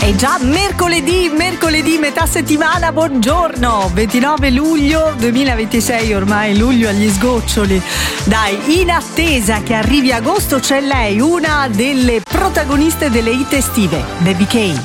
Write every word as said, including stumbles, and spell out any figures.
È già mercoledì, mercoledì, metà settimana, buongiorno, ventinove luglio duemilaventisei, ormai luglio agli sgoccioli. Dai, in attesa che arrivi agosto c'è lei, una delle protagoniste delle hit estive, Baby K.